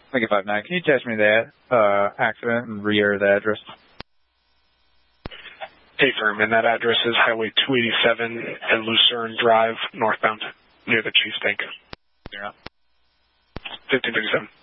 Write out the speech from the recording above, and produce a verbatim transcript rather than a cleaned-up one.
Lincoln five nine, can you test me that uh, accident and re-air the address? Hey, firm, and that address is Highway two eighty-seven and Lucerne Drive, northbound, near the Chiefs Bank. You're up. fifteen fifty-seven.